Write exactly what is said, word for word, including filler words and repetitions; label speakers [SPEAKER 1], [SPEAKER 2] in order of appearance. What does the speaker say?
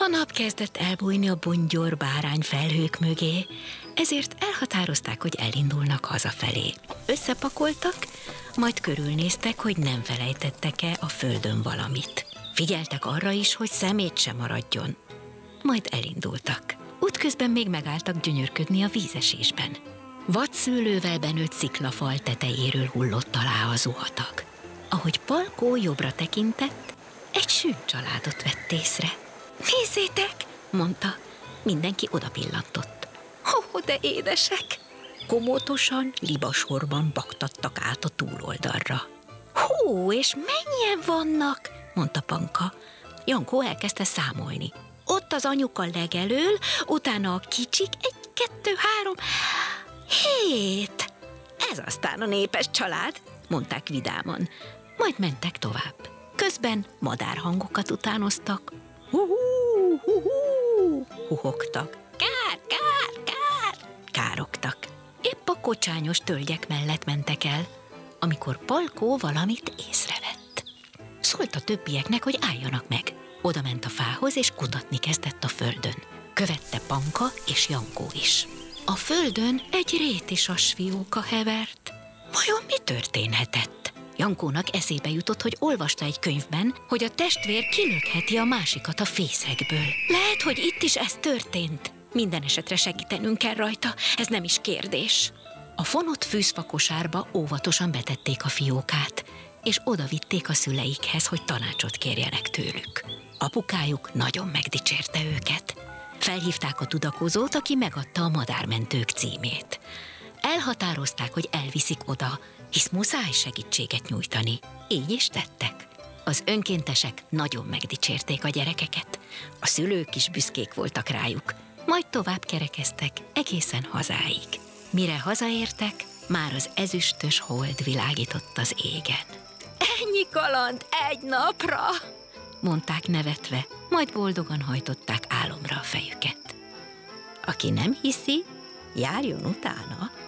[SPEAKER 1] A nap kezdett elbújni a bongyor bárány felhők mögé, ezért elhatározták, hogy elindulnak hazafelé. Összepakoltak, majd körülnéztek, hogy nem felejtettek-e a földön valamit. Figyeltek arra is, hogy szemét sem maradjon. Majd elindultak. Útközben még megálltak gyönyörködni a vízesésben. Vadszőlővel benőtt sziklafal tetejéről hullott alá a zuhatag. Ahogy Palkó jobbra tekintett, egy sűn családot vett észre. Nézzétek, mondta. Mindenki oda pillantott. Ó, de édesek! Komótosan, libasorban baktattak át a túloldalra. Hú, és mennyien vannak? Mondta Panka. Jankó elkezdte számolni. Ott az anyuka legelől, utána a kicsik, egy, kettő, három, hét. Ez aztán a népes család, mondták vidáman. Majd mentek tovább. Közben madárhangokat utánoztak. Hú-hú, hú-hú, huhogtak. Kár, kár, kár, károgtak. Épp a kocsányos tölgyek mellett mentek el, amikor Palkó valamit észrevett. Szólt a többieknek, hogy álljanak meg. Oda ment a fához, és kutatni kezdett a földön. Követte Panka és Jankó is. A földön egy rétisas fióka hevert. Vajon mi történhetett? Jankónak eszébe jutott, hogy olvasta egy könyvben, hogy a testvér kilökheti a másikat a fészekből. Lehet, hogy itt is ez történt. Minden esetre segítenünk kell rajta, ez nem is kérdés. A fonott fűzfakosárba óvatosan betették a fiókát, és odavitték a szüleikhez, hogy tanácsot kérjenek tőlük. Apukájuk nagyon megdicsérte őket. Felhívták a tudakozót, aki megadta a madármentők címét. Elhatározták, hogy elviszik oda, hisz muszáj segítséget nyújtani. Így is tettek. Az önkéntesek nagyon megdicsérték a gyerekeket. A szülők is büszkék voltak rájuk. Majd tovább kerekeztek egészen hazáig. Mire hazaértek, már az ezüstös hold világított az égen. Ennyi kaland egy napra, mondták nevetve, majd boldogan hajtották álomra a fejüket. Aki nem hiszi, járjon utána.